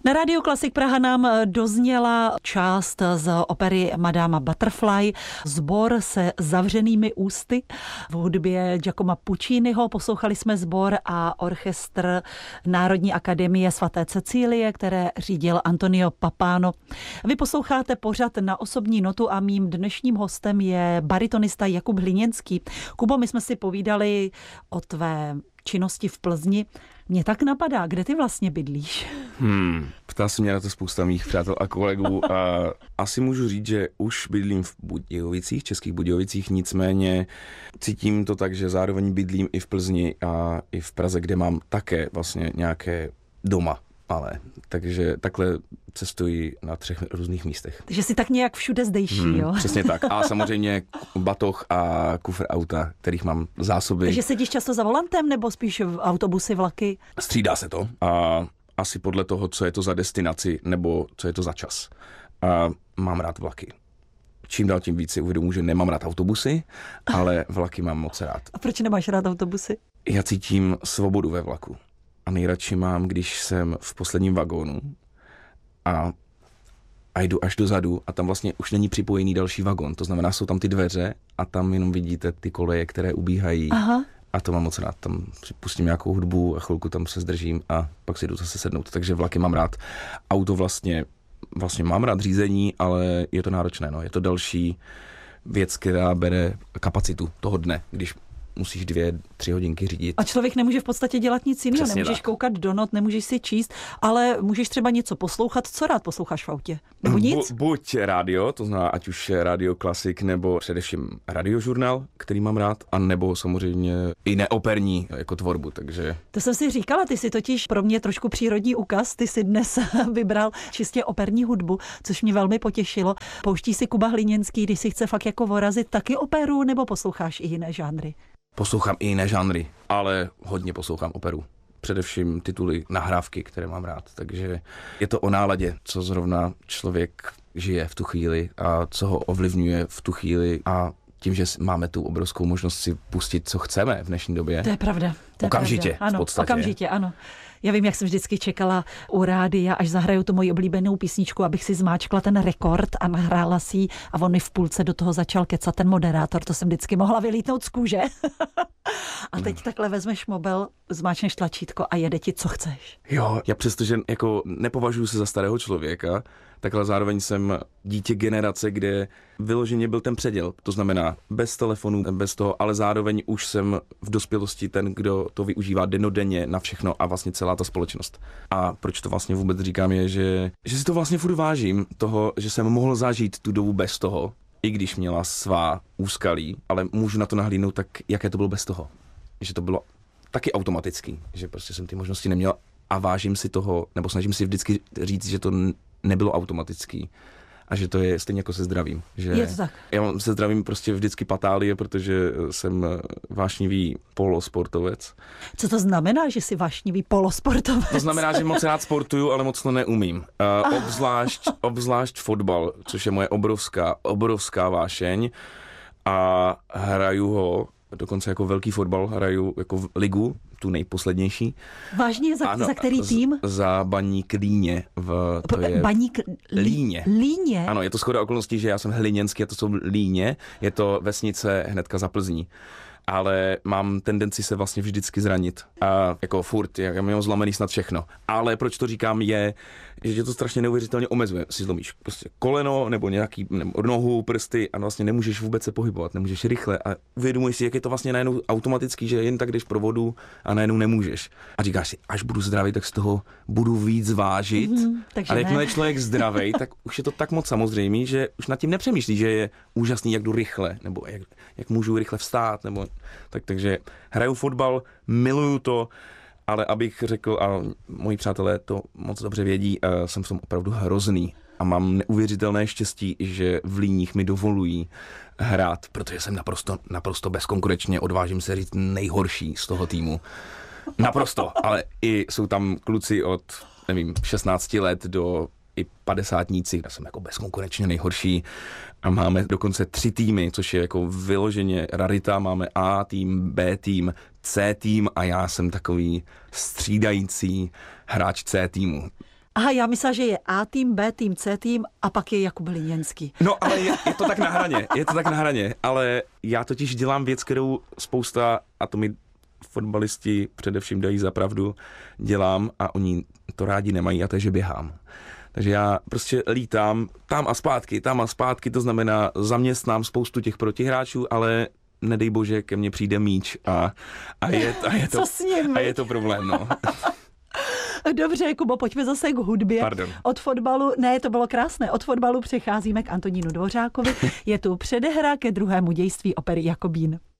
Na Rádiu Klasik Praha nám dozněla část z opery Madama Butterfly, sbor se zavřenými ústy v hudbě Giacomo Pucciniho. Poslouchali jsme sbor a orchestr Národní akademie svaté Cecílie, které řídil Antonio Papano. Vy posloucháte pořad Na osobní notu a mým dnešním hostem je baritonista Jakub Hliněnský. Kubo, my jsme si povídali o tvé činnosti v Plzni. Mě tak napadá, kde ty vlastně bydlíš? Ptá se mě na to spousta mých přátel a kolegů a asi můžu říct, že už bydlím v Budějovicích, Českých Budějovicích, nicméně cítím to tak, že zároveň bydlím i v Plzni a i v Praze, kde mám také vlastně nějaké doma. Takže takhle cestuji na 3 různých místech. Takže jsi tak nějak všude zdejší, jo? Přesně tak. A samozřejmě batoh a kufr auta, kterých mám zásoby. Takže sedíš často za volantem nebo spíš v autobusy, vlaky? Střídá se to. A asi podle toho, co je to za destinaci nebo co je to za čas. A mám rád vlaky. Čím dál tím víc si uvědomuji, že nemám rád autobusy, ale vlaky mám moc rád. A proč nemáš rád autobusy? Já cítím svobodu ve vlaku. A nejradši mám, když jsem v posledním vagónu a jdu až dozadu a tam vlastně už není připojený další vagón. To znamená, jsou tam ty dveře a tam jenom vidíte ty koleje, které ubíhají. Aha. A to mám moc rád. Tam si pustím nějakou hudbu a chvilku tam se zdržím a pak si jdu zase sednout. Takže vlaky mám rád. Auto vlastně mám rád řízení, ale je to náročné. No. Je to další věc, která bere kapacitu toho dne, když musíš 2-3 hodinky řídit. A člověk nemůže v podstatě dělat nic jiného. Nemůžeš koukat do not, nemůžeš si číst, ale můžeš třeba něco poslouchat. Co rád posloucháš v autě? Nebo nic? Buď rádio, to znamená ať už Rádio Klasik, nebo především radiožurnál, který mám rád, a nebo samozřejmě i neoperní jako tvorbu, takže... To jsem si říkala, ty si totiž pro mě trošku přírodní ukaz, ty si dnes vybral čistě operní hudbu, což mě velmi potěšilo. Pouští si Kuba Hliněnský, když si chce fakt jako vorazit taky operu, nebo posloucháš i jiné žánry? Poslouchám i jiné žánry, ale hodně poslouchám operu. Především tituly, nahrávky, které mám rád. Takže je to o náladě, co zrovna člověk žije v tu chvíli a co ho ovlivňuje v tu chvíli. A tím, že máme tu obrovskou možnost si pustit, co chceme v dnešní době. To je pravda. Okamžitě, ano, v podstatě. Okamžitě, ano. Já vím, jak jsem vždycky čekala u rádia, až zahraju tu moji oblíbenou písničku, abych si zmáčkla ten rekord a nahrála si ji a on mi v půlce do toho začal kecat ten moderátor. To jsem vždycky mohla vylítnout z kůže. A teď takhle vezmeš mobil, zmáčneš tlačítko a jede ti, co chceš. Jo, já přestože jako nepovažuji se za starého člověka, takhle zároveň jsem dítě generace, kde vyloženě byl ten předěl. To znamená bez telefonu, bez toho, ale zároveň už jsem v dospělosti ten, kdo to využívá dennodenně na všechno a vlastně celá ta společnost. A proč to vlastně vůbec říkám je, že si to vlastně furt vážím toho, že jsem mohl zažít tu dobu bez toho, i když měla svá úskalí, ale můžu na to nahlídnout tak, jaké to bylo bez toho. Že to bylo taky automatický, že prostě jsem ty možnosti neměl a vážím si toho, nebo snažím si vždycky říct, že to nebylo automatický a že to je stejně jako se zdravím. Že je to tak. Já mám se zdravím prostě vždycky patálie, protože jsem vášnivý polosportovec. Co to znamená, že jsi vášnivý polosportovec? To znamená, že moc rád sportuju, ale moc to neumím. Obzvlášť fotbal, což je moje obrovská vášeň a hraju ho dokonce jako velký fotbal, hraju jako ligu, tu nejposlednější. Vážně? Za který tým? Za Baník Líně. Baník Líně. Líně? Ano, je to shodou okolností, že já jsem Hliněnský a to jsou Líně. Je to vesnice hnedka za Plzní. Ale mám tendenci se vlastně vždycky zranit. A jako furt, já mám zlomený snad všechno. Ale proč to říkám je, že to strašně neuvěřitelně omezuje. Si zlomíš prostě koleno nebo nějaký nebo nohu, prsty a vlastně nemůžeš vůbec se pohybovat, nemůžeš rychle a uvědomuješ si, jak je to vlastně najednou automatický, že jen tak jdeš pro vodu a najednou nemůžeš. A říkáš si, až budu zdravý, tak z toho budu víc vážit. Ale jakmile je člověk zdravý, tak už je to tak moc samozřejmý, že už nad tím nepřemýšlí, že je úžasný, jak jdu rychle, nebo jak můžu rychle vstát, nebo takže hraju fotbal, miluju to, ale abych řekl, a moji přátelé to moc dobře vědí, jsem v tom opravdu hrozný a mám neuvěřitelné štěstí, že v Líních mi dovolují hrát, protože jsem naprosto bezkonkurenčně, odvážím se říct, nejhorší z toho týmu. Naprosto, ale i jsou tam kluci od, nevím, 16 let do i 50níci, já jsem jako bezkonkurenčně nejhorší a máme dokonce 3 týmy, což je jako vyloženě rarita, máme A tým, B tým, C tým a já jsem takový střídající hráč C týmu. Aha, já myslela, že je A tým, B tým, C tým a pak je Jakub Hliněnský. No, ale je to tak na hraně, ale já totiž dělám věc, kterou spousta, a to mi fotbalisti především dají za pravdu, dělám a oni to rádi nemají, a to je, že běhám. Takže já prostě lítám tam a zpátky, to znamená zaměstnám spoustu těch protihráčů, ale nedej bože, ke mně přijde míč a je to problém, no. Dobře, Kubo, pojďme zase k hudbě. Pardon. Od fotbalu, ne, to bylo krásné, od fotbalu přecházíme k Antonínu Dvořákovi. Je tu předehra ke druhému dějství opery Jakobín.